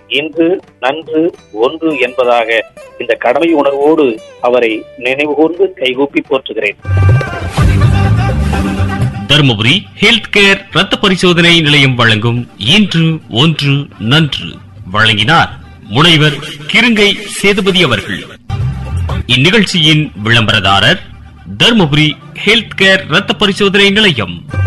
இன்று நன்று ஒன்று என்பதாக இந்த கடமை உணர்வோடு அவரை நினைவுகூர்ந்து கைகூப்பி போற்றுகிறேன். தருமபுரி ஹெல்த் கேர் ரத்த பரிசோதனை நிலையம் வழங்கும் இன்று ஒன்று நன்று வழங்கினார் முனைவர் கிருங்கை சேதுபதி அவர்கள். இந்நிகழ்ச்சியின் விளம்பரதாரர் தருமபுரி ஹெல்த் கேர் ரத்த பரிசோதனை நிலையம்.